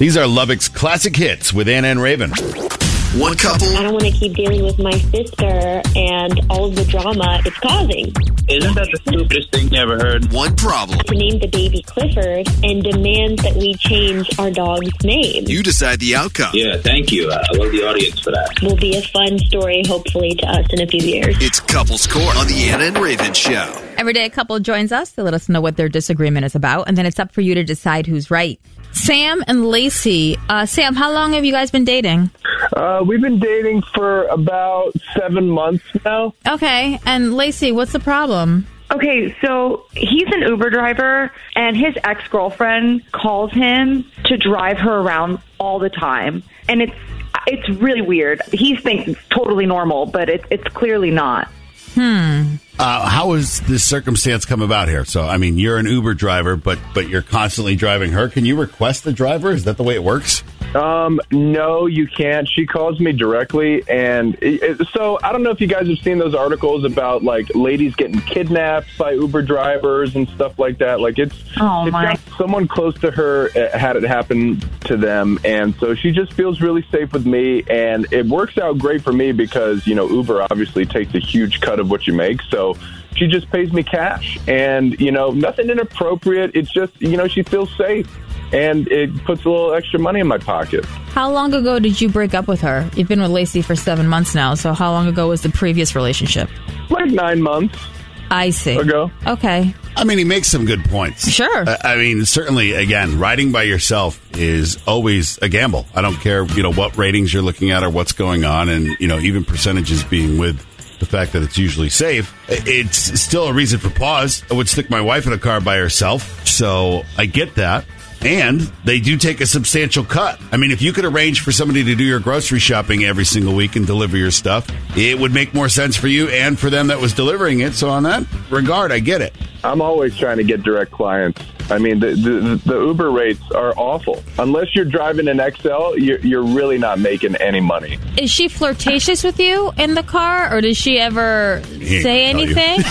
These are Lubbock's classic hits with Anna and Raven. One couple. I don't want to keep dealing with my sister and all of the drama it's causing. Isn't that the stupidest thing you ever heard? One problem. To name the baby Clifford and demand that we change our dog's name. You decide the outcome. Yeah, thank you. I love the audience for that. Will be a fun story, hopefully, to us in a few years. It's Couples Court on the Anna and Raven Show. Every day a couple joins us to let us know what their disagreement is about, and then it's up for you to decide who's right. Sam and Lacey. Sam, how long have you guys been dating? We've been dating for about 7 months now. Okay, and Lacey, what's the problem? Okay, so he's an Uber driver, and his ex-girlfriend calls him to drive her around all the time. And it's really weird. He thinks it's totally normal, but it's clearly not. How has this circumstance come about here? So, I mean, you're an Uber driver, but you're constantly driving her. Can you request the driver? Is that the way it works? No, you can't. She calls me directly, and so I don't know if you guys have seen those articles about like ladies getting kidnapped by Uber drivers and stuff like that. Like it's someone close to her had it happen to them, and so she just feels really safe with me, and it works out great for me because Uber obviously takes a huge cut of what you make, so she just pays me cash, and nothing inappropriate. It's just she feels safe. And it puts a little extra money in my pocket. How long ago did you break up with her? You've been with Lacey for 7 months now, so how long ago was the previous relationship? Like 9 months. I see. Ago. Okay. I mean, he makes some good points. Sure. I mean, certainly, again, riding by yourself is always a gamble. I don't care, what ratings you're looking at or what's going on, and, even percentages being with the fact that it's usually safe. It's still a reason for pause. I would stick my wife in a car by herself, so I get that. And they do take a substantial cut. I mean, if you could arrange for somebody to do your grocery shopping every single week and deliver your stuff, it would make more sense for you and for them that was delivering it. So on that regard, I get it. I'm always trying to get direct clients. I mean, the Uber rates are awful. Unless you're driving an XL, you're really not making any money. Is she flirtatious with you in the car, or does she ever say anything?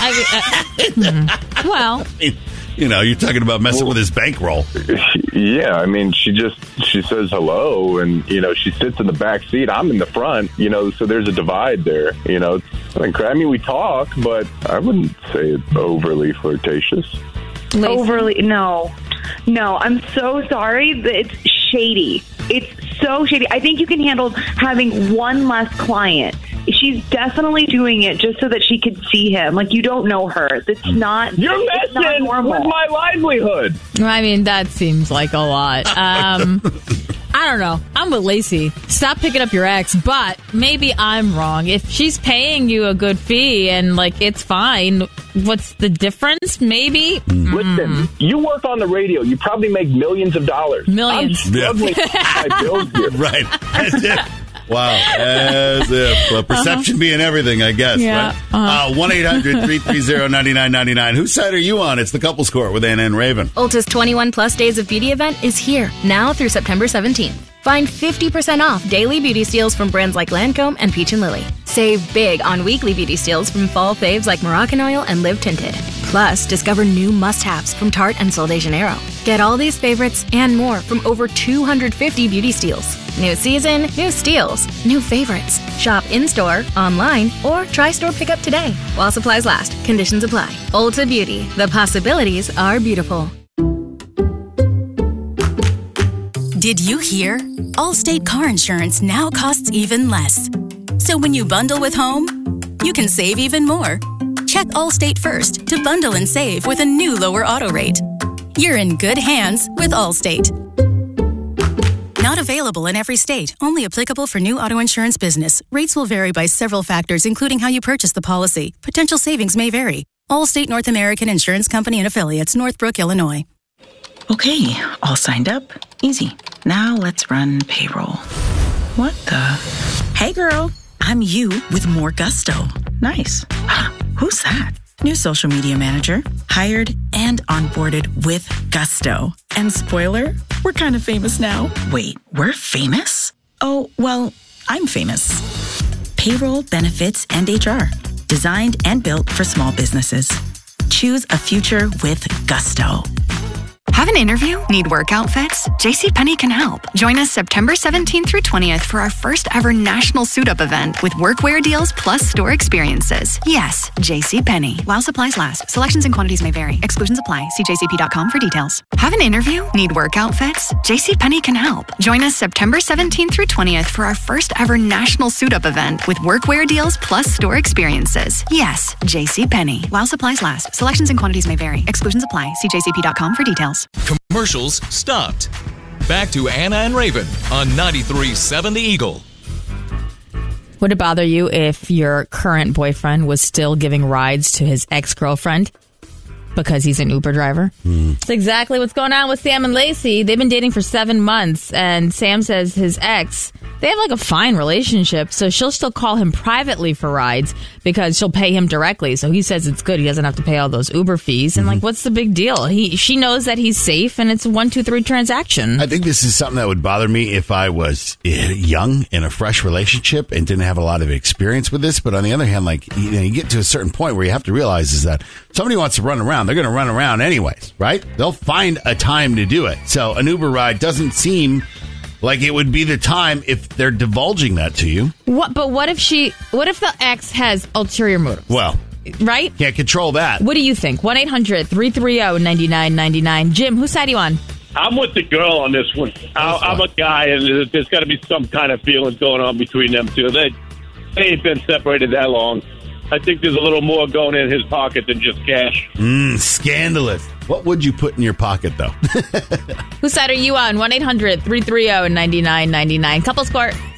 Well... you're talking about messing with his bankroll. Yeah, I mean, she says hello, and, she sits in the back seat. I'm in the front, so there's a divide there. I mean, we talk, but I wouldn't say it's overly flirtatious. Lacey? Overly, no, I'm so sorry. It's shady. It's so shady. I think you can handle having one less client. She's definitely doing it just so that she could see him. Like, you don't know her. That's not. You're messing with my livelihood. I mean, that seems like a lot. I don't know. I'm with Lacey. Stop picking up your ex, but maybe I'm wrong. If she's paying you a good fee and, it's fine, what's the difference? Maybe? Listen, you work on the radio. You probably make millions of dollars. Millions. I'm struggling with my bills here. Right. As if. Wow. As if. Perception being everything, I guess. Yeah. Right? 1-800-330-9999. Whose side are you on? It's the Couples Court with Anna and Raven. Ulta's 21 Plus Days of Beauty event is here, now through September 17th. Find 50% off daily beauty steals from brands like Lancome and Peach & Lily. Save big on weekly beauty steals from fall faves like Moroccan Oil and Live Tinted. Plus, discover new must-haves from Tarte and Sol de Janeiro. Get all these favorites and more from over 250 beauty steals. New season, new steals, new favorites. Shop in-store, online, or try store pickup today. While supplies last, conditions apply. Ulta Beauty. The possibilities are beautiful. Did you hear? Allstate car insurance now costs even less. So when you bundle with home, you can save even more. Check Allstate first to bundle and save with a new lower auto rate. You're in good hands with Allstate. Not available in every state. Only applicable for new auto insurance business. Rates will vary by several factors, including how you purchase the policy. Potential savings may vary. Allstate North American Insurance Company and Affiliates, Northbrook, Illinois. Okay, all signed up. Easy. Now let's run payroll. What the? Hey girl, I'm you with more gusto. Nice. Who's that? New social media manager. Hired and onboarded with gusto. And spoiler, we're kind of famous now. Wait, we're famous? Oh, well, I'm famous. Payroll, benefits, and HR. Designed and built for small businesses. Choose a future with gusto. Have an interview? Need work outfits? JCPenney can help. Join us September 17th through 20th for our first ever national suit-up event with workwear deals plus store experiences. Yes, JCPenney. While supplies last. Selections and quantities may vary. Exclusions apply. See jcp.com for details. Have an interview? Need work outfits? JCPenney can help. Join us September 17th through 20th for our first ever national suit-up event with workwear deals plus store experiences. Yes, JCPenney. While supplies last. Selections and quantities may vary. Exclusions apply. See jcp.com for details. Commercials stopped. Back to Anna and Raven on 93.7 The Eagle. Would it bother you if your current boyfriend was still giving rides to his ex-girlfriend because he's an Uber driver? It's exactly what's going on with Sam and Lacey. They've been dating for 7 months, and Sam says his ex, they have like a fine relationship, so she'll still call him privately for rides because she'll pay him directly. So he says it's good. He doesn't have to pay all those Uber fees. And like, what's the big deal? She knows that he's safe, and it's a 1, 2, 3 transaction. I think this is something that would bother me if I was young in a fresh relationship and didn't have a lot of experience with this. But on the other hand, like, you get to a certain point where you have to realize is that somebody wants to run around. They're going to run around anyways, right? They'll find a time to do it. So an Uber ride doesn't seem like it would be the time if they're divulging that to you. But what if the ex has ulterior motives? Well, right? Can't control that. What do you think? 1-800-330-9999. Jim, whose side are you on? I'm with the girl on this one. I'm a guy, and there's got to be some kind of feelings going on between them two. They ain't been separated that long. I think there's a little more going in his pocket than just cash. Scandalous. What would you put in your pocket, though? Whose side are you on? 1-800-330-9999. Couples Court.